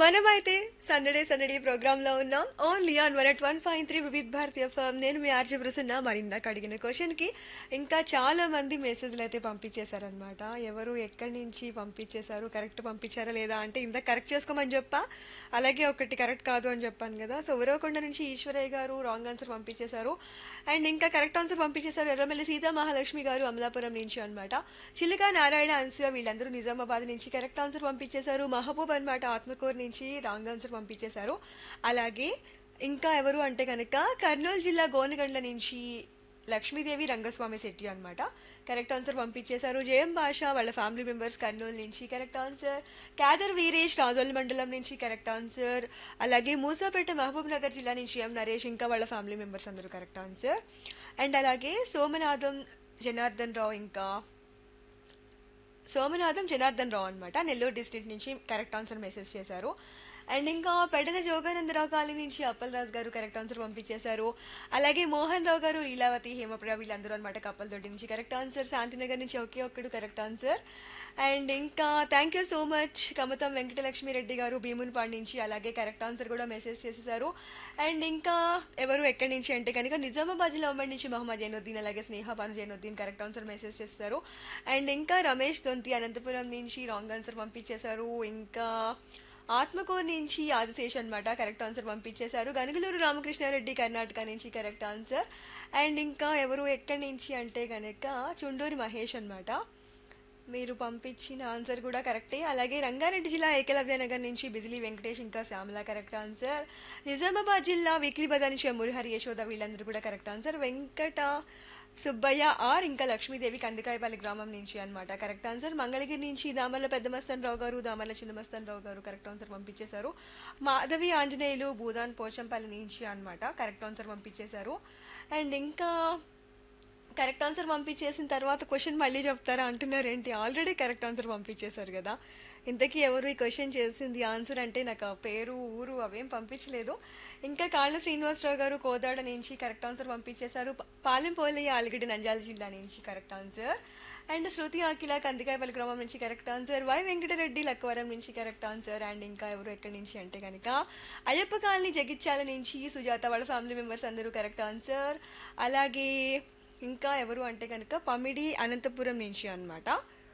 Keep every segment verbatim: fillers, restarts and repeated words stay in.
మనమైతే సందడే సందడి ప్రోగ్రామ్ లో ఉన్నాం only on one at one point three వివిధ భారతీయ ఫామ్. నేను మీ ఆర్జే ప్రసన్న. మరి ఇందాక అడిగిన క్వశ్చన్ కి ఇంకా చాలా మంది మెసేజ్లు అయితే పంపించేశారనమాట. ఎవరు ఎక్కడి నుంచి పంపించేశారు, కరెక్ట్ పంపించారా లేదా అంటే ఇందాక కరెక్ట్ చేసుకోమని చెప్పా, అలాగే ఒకటి కరెక్ట్ కాదు అని చెప్పాను కదా. సో ఉరవకొండ నుంచి ఈశ్వరయ్య గారు రాంగ్ ఆన్సర్ పంపించేశారు. అండ్ ఇంకా కరెక్ట్ ఆన్సర్ పంపించేశారు ఎర్రమల్లి సీతా మహాలక్ష్మి గారు అమలాపురం నుంచి అనమాట. చిలుక నారాయణ అన్సూయ వీళ్ళందరూ నిజామాబాద్ నుంచి కరెక్ట్ ఆన్సర్ పంపించేశారు. మహబూబ్ అనమాట ఆత్మకూరు నుంచి రాంగ్ ఆన్సర్ పంపించేశారు. అలాగే ఇంకా ఎవరు అంటే కనుక కర్నూలు జిల్లా గోనగండ్ల నుంచి లక్ష్మీదేవి రంగస్వామి శెట్టి అనమాట కరెక్ట్ ఆన్సర్ పంపించేశారు. జయం భాష వాళ్ళ ఫ్యామిలీ మెంబర్స్ కర్నూలు నుంచి కరెక్ట్ ఆన్సర్. క్యాదర్ వీరేష్ రాజోల్ మండలం నుంచి కరెక్ట్ ఆన్సర్. అలాగే మూసాపేట మహబూబ్ నగర్ జిల్లా నుంచి ఎం నరేష్ ఇంకా వాళ్ళ ఫ్యామిలీ మెంబర్స్ అందరూ కరెక్ట్ ఆన్సర్. అండ్ అలాగే సోమనాథం జనార్దన్ రావు ఇంకా సోమనాథం జనార్దన్ రావు అనమాట నెల్లూరు డిస్ట్రిక్ట్ నుంచి కరెక్ట్ ఆన్సర్ మెసేజ్ చేశారు. అండ్ ఇంకా పెడన జోగానందరావు కాలనీ నుంచి అప్పలరాజు గారు కరెక్ట్ ఆన్సర్ పంపించేశారు. అలాగే మోహన్ రావు గారు లీలావతి హేమప్రియ వీళ్ళందరూ అనమాట కప్పలదొడ్డి నుంచి కరెక్ట్ ఆన్సర్. శాంతినగర్ నుంచి ఒకే ఒక్కడు కరెక్ట్ ఆన్సర్. అండ్ ఇంకా thank you so much Kamatham Venkatalakshmi Reddy గారు భీమునిపాడు నుంచి అలాగే కరెక్ట్ ఆన్సర్ కూడా మెసేజ్ చేసేసారు. అండ్ ఇంకా ఎవరు ఎక్కడి నుంచి అంటే కనుక నిజామాబాద్ జిల్లా ఉమ్మడి నుంచి మహమ్మద్ జైనుద్దీన్ అలాగే స్నేహ Bhanu Zainuddin correct answer message చేస్తారు. అండ్ ఇంకా రమేష్ దొంతి అనంతపురం నుంచి రాంగ్ ఆన్సర్ పంపించేశారు. ఇంకా ఆత్మకూరు నుంచి ఆదిశేష్ అనమాట కరెక్ట్ ఆన్సర్ పంపించేశారు. గనుగులూరు రామకృష్ణారెడ్డి కర్ణాటక నుంచి కరెక్ట్ ఆన్సర్. అండ్ ఇంకా ఎవరు ఎక్కడి నుంచి అంటే కనుక చుండూరి మహేష్ అనమాట మీరు పంపించిన ఆన్సర్ కూడా కరెక్టే. అలాగే రంగారెడ్డి జిల్లా ఏకలవ్య నగర్ నుంచి బిజిలీ వెంకటేష్ ఇంకా శ్యామల కరెక్ట్ ఆన్సర్. నిజామాబాద్ జిల్లా వీక్లీ బజార్ నుంచి మురహరి యశోద వీళ్ళందరూ కూడా correct answer. Venkata Subbaiah are ఇంకా లక్ష్మీదేవి కందికాయపల్లి గ్రామం నుంచి అనమాట కరెక్ట్ ఆన్సర్. మంగళగిరి నుంచి దామర్ల పెద్ద మస్తన్ రావు గారు దామర్ల చిన్న మస్తన్ రావు గారు కరెక్ట్ ఆన్సర్ పంపించేశారు. మాధవి ఆంజనేయులు భూదాన్ పోచంపల్లి నుంచి అనమాట కరెక్ట్ ఆన్సర్ పంపించేశారు. అండ్ ఇంకా కరెక్ట్ ఆన్సర్ పంపించేసిన తర్వాత క్వశ్చన్ మళ్ళీ చెప్తారా అంటున్నారు ఏంటి, ఆల్రెడీ కరెక్ట్ ఆన్సర్ పంపించేశారు కదా. ఇంతకీ ఎవరు ఈ క్వశ్చన్ చేసింది ఆన్సర్ అంటే నాకు ఆ పేరు ఊరు అవేం పంపించలేదు. ఇంకా కాళ్ళ శ్రీనివాసరావు గారు కోదాడ నుంచి కరెక్ట్ ఆన్సర్ పంపించేశారు. పాలెంపోలయ్య ఆలగడ్డ నంద్యాల జిల్లా నుంచి కరెక్ట్ ఆన్సర్. అండ్ శృతి ఆకిల కందికాయపల్లి గ్రామం నుంచి correct answer. Why Venkatareddy Lakkavaram నుంచి కరెక్ట్ ఆన్సర్. అండ్ ఇంకా ఎవరు ఎక్కడి నుంచి అంటే కనుక అయ్యప్ప కాలనీ జగిత్యాల నుంచి సుజాత వాళ్ళ ఫ్యామిలీ మెంబర్స్ అందరూ కరెక్ట్ ఆన్సర్. అలాగే ఇంకా ఎవరు అంటే కనుక పమిడి అనంతపురం నుంచి అనమాట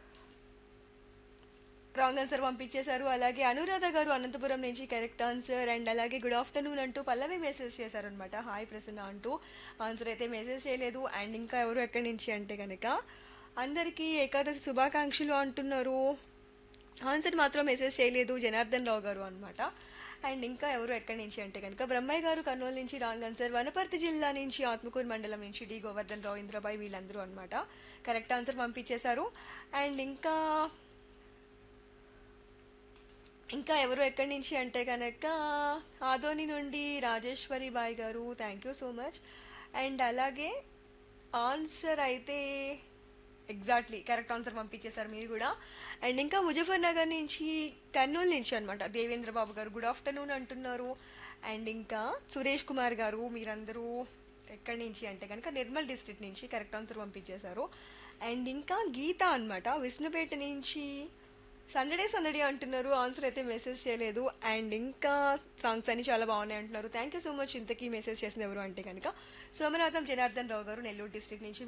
రాంగ్ ఆన్సర్ పంపించేశారు. అలాగే అనురాధ గారు అనంతపురం నుంచి కరెక్ట్ ఆన్సర్. అండ్ అలాగే గుడ్ ఆఫ్టర్నూన్ అంటూ పల్లవి మెసేజ్ చేశారనమాట హాయ్ ప్రసన్న అంటూ ఆన్సర్ అయితే మెసేజ్ చేయలేదు. అండ్ ఇంకా ఎవరు ఎక్కడి నుంచి అంటే కనుక అందరికీ ఏకాదశి శుభాకాంక్షలు అంటున్నారు, ఆన్సర్ మాత్రం మెసేజ్ చేయలేదు జనార్దన్ రావు గారు అనమాట. అండ్ ఇంకా ఎవరు ఎక్కడి నుంచి అంటే కనుక బ్రహ్మయ్య గారు కర్నూలు నుంచి రాంగ్ ఆన్సర్. వనపర్తి జిల్లా నుంచి ఆత్మకూరు మండలం నుంచి డి గోవర్ధన్ రావు ఇంద్రబాయ్ వీళ్ళందరూ అనమాట కరెక్ట్ ఆన్సర్ పంపించేశారు. అండ్ ఇంకా ఇంకా ఎవరు ఎక్కడి నుంచి అంటే కనుక ఆదోని నుండి రాజేశ్వరి బాయ్ గారు thank you so much. And అలాగే ఆన్సర్ అయితే ఎగ్జాక్ట్లీ కరెక్ట్ ఆన్సర్ పంపించేశారు మీరు కూడా. అండ్ ఇంకా ముజఫర్ నగర్ నుంచి కర్నూలు నుంచి అనమాట దేవేంద్ర బాబు గారు గుడ్ ఆఫ్టర్నూన్ అంటున్నారు. అండ్ ఇంకా సురేష్ కుమార్ గారు మీరందరూ ఎక్కడి నుంచి అంటే కనుక నిర్మల్ డిస్ట్రిక్ట్ నుంచి కరెక్ట్ ఆన్సర్ పంపించేశారు. అండ్ ఇంకా గీత అనమాట విష్ణుపేట నుంచి సందడే సందడి అంటున్నారు, ఆన్సర్ అయితే మెసేజ్ చేయలేదు. అండ్ ఇంకా సాంగ్స్ అన్ని చాలా బాగున్నాయి అంటున్నారు. Thank you so much. ఇంతకీ మెసేజ్ చేసింది ఎవరు అంటే కనుక సోమనాథం జనార్దన్ రావు గారు నెల్లూరు డిస్ట్రిక్ట్ నుంచి